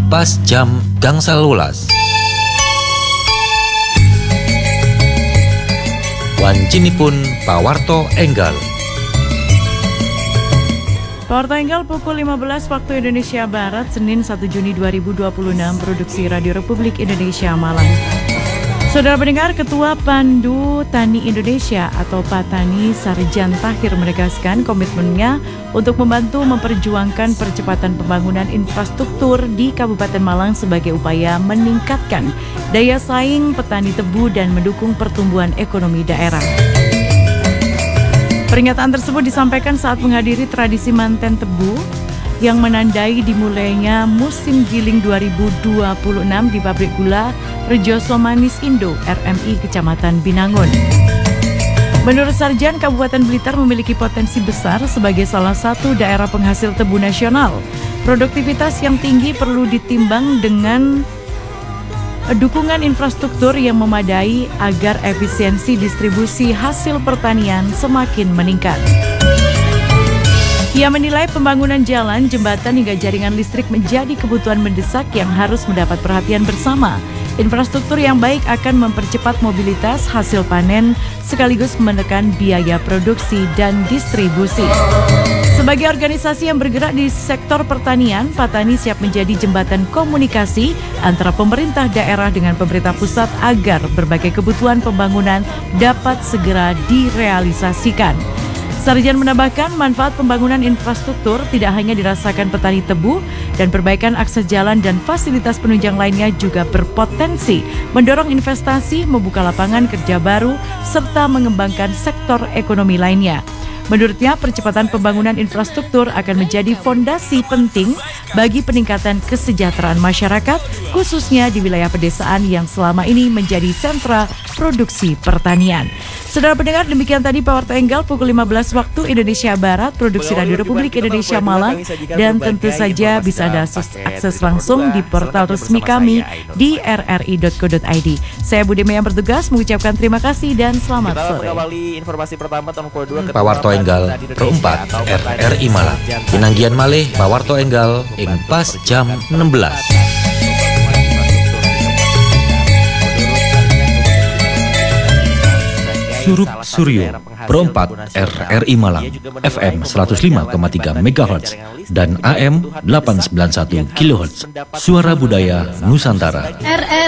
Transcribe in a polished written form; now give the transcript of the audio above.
pas jam gangsal 12. Wancinipun pawarto enggal. Pawarto enggal pukul 15 waktu Indonesia Barat, Senin 1 Juni 2026, produksi Radio Republik Indonesia Malang. Saudara pendengar, Ketua Pandu Tani Indonesia atau Patani Sarjan Tahir menegaskan komitmennya untuk membantu memperjuangkan percepatan pembangunan infrastruktur di Kabupaten Malang sebagai upaya meningkatkan daya saing petani tebu dan mendukung pertumbuhan ekonomi daerah. Pernyataan tersebut disampaikan saat menghadiri tradisi manten tebu yang menandai dimulainya musim giling 2026 di pabrik gula Rejoso Manis Indo RMI Kecamatan Binangun. Menurut Sarjan, Kabupaten Blitar memiliki potensi besar sebagai salah satu daerah penghasil tebu nasional. Produktivitas yang tinggi perlu ditimbang dengan dukungan infrastruktur yang memadai agar efisiensi distribusi hasil pertanian semakin meningkat. Ia menilai pembangunan jalan, jembatan hingga jaringan listrik menjadi kebutuhan mendesak yang harus mendapat perhatian bersama. Infrastruktur yang baik akan mempercepat mobilitas hasil panen sekaligus menekan biaya produksi dan distribusi. Sebagai organisasi yang bergerak di sektor pertanian, Patani siap menjadi jembatan komunikasi antara pemerintah daerah dengan pemerintah pusat agar berbagai kebutuhan pembangunan dapat segera direalisasikan. Sarjan menambahkan manfaat pembangunan infrastruktur tidak hanya dirasakan petani tebu dan perbaikan akses jalan dan fasilitas penunjang lainnya juga berpotensi mendorong investasi, membuka lapangan kerja baru, serta mengembangkan sektor ekonomi lainnya. Menurutnya, percepatan pembangunan infrastruktur akan menjadi fondasi penting bagi peningkatan kesejahteraan masyarakat, khususnya di wilayah pedesaan yang selama ini menjadi sentra produksi pertanian. Saudara pendengar, demikian tadi Pawarto Enggal pukul 15 waktu Indonesia Barat, produksi Radio Republik Indonesia Malang, dan tentu saja bisa Anda akses langsung di portal resmi kami di rri.co.id. Saya Budi yang bertugas mengucapkan terima kasih dan selamat sore. Pawarto Enggal keempat RRI Malang. Pinanggian malih Pawarto Enggal ing pas jam 16. Surup Suryo Perempat RRI Malang FM 105,3 MHz dan AM 891 kHz. Suara Budaya Nusantara.